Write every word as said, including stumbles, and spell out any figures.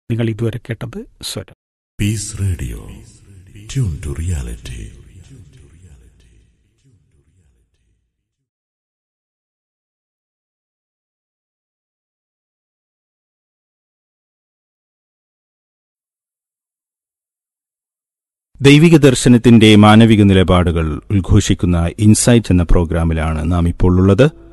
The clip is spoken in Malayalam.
നിങ്ങൾ ഇതുവരെ കേട്ടത് സ്വരം. Piece radio, tune to reality. ദൈവിക ദർശനത്തിന്റെ മാനവിക നിലപാടുകൾ ഉദ്ഘോഷിക്കുന്ന ഇൻസൈറ്റ് എന്ന പ്രോഗ്രാമിലാണ് നാം ഇപ്പോൾ ഉള്ളത്.